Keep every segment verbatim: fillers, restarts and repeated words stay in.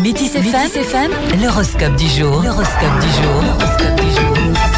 Métis F M, Métis F M, l'horoscope du jour. L'horoscope du jour. L'horoscope du jour.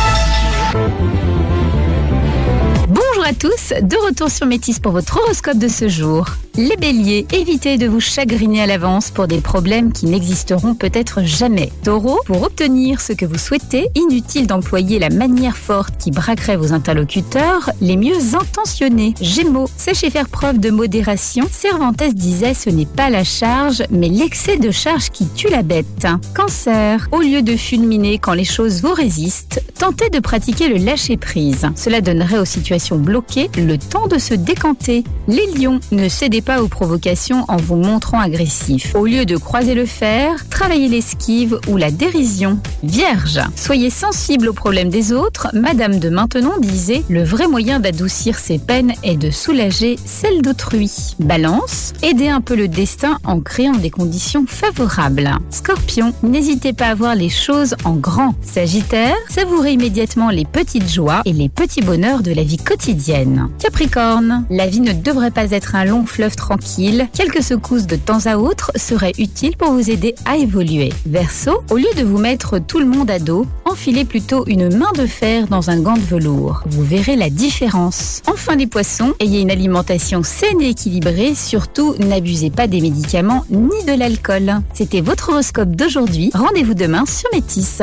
Bonjour à tous, de retour sur Métis pour votre horoscope de ce jour. Les béliers, évitez de vous chagriner à l'avance pour des problèmes qui n'existeront peut-être jamais. Taureau, pour obtenir ce que vous souhaitez, inutile d'employer la manière forte qui braquerait vos interlocuteurs les mieux intentionnés. Gémeaux, sachez faire preuve de modération. Cervantes disait ce n'est pas la charge, mais l'excès de charge qui tue la bête. Cancer, au lieu de fulminer quand les choses vous résistent, tentez de pratiquer le lâcher-prise. Cela donnerait aux situations bloquées le temps de se décanter. Les lions, ne cédez pas aux provocations en vous montrant agressif. Au lieu de croiser le fer, travaillez l'esquive ou la dérision. Vierge, soyez sensible aux problèmes des autres. Madame de Maintenon disait « Le vrai moyen d'adoucir ses peines est de soulager celles d'autrui ». Balance, aidez un peu le destin en créant des conditions favorables. Scorpion, n'hésitez pas à voir les choses en grand. Sagittaire, savourez immédiatement les petites joies et les petits bonheurs de la vie quotidienne. Capricorne, la vie ne devrait pas être un long fleuve tranquille. Quelques secousses de temps à autre seraient utiles pour vous aider à évoluer. Verseau, au lieu de vous mettre tout le monde à dos, enfilez plutôt une main de fer dans un gant de velours. Vous verrez la différence. Enfin les poissons, ayez une alimentation saine et équilibrée. Surtout, n'abusez pas des médicaments ni de l'alcool. C'était votre horoscope d'aujourd'hui. Rendez-vous demain sur Métis.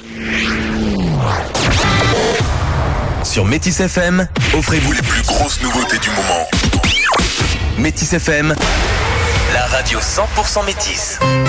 Sur Métis F M, offrez-vous les plus grosses nouveautés du moment. Métis F M, la radio cent pour cent Métis.